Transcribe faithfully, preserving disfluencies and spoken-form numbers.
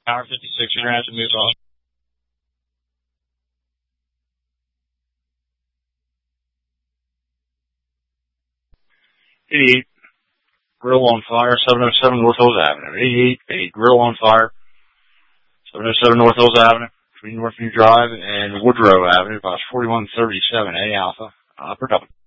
Tower fifty-six, you're going to have to move on. eighty-eight, grill on fire, seven oh seven North Hills Avenue. eighty-eight, a grill on fire, seven oh seven North Hills Avenue, between Northview Drive and Woodrow Avenue, about forty-one thirty-seven A Alpha. Uh, production.